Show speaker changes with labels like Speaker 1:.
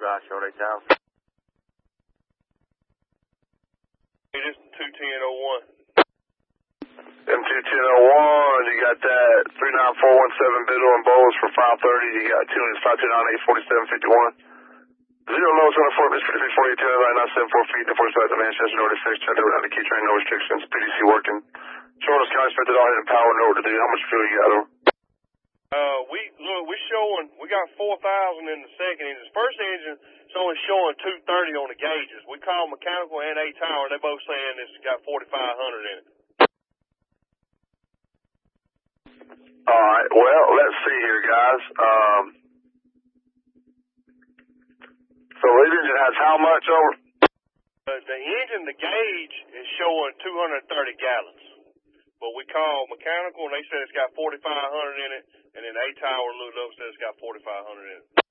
Speaker 1: guys showed 8,000.
Speaker 2: Hey, this is 21001.
Speaker 3: M21001, you got that 39417 Biddle and Bowles for 530. You got 2 units 529 84751. Zero lows on the 4, Miss 5348, 974 feet, the 47 at the Manchester North 6, check out the key train, no restrictions, PDC working. Shortest County expected all hitting power, know what to do. How much fuel you got on?
Speaker 2: We're showing, we got 4,000 in the second engine. First engine is only showing 230 on the gauges. We call mechanical and A-Tower, they both saying it's got 4,500 in it.
Speaker 3: Alright, well, let's see here, guys. So this engine has how much over?
Speaker 2: The engine, the gauge is showing 230 gallons. But we call mechanical and they said it's got 4,500 in it, and then A-Tower looked up and said it's got 4,500 in it.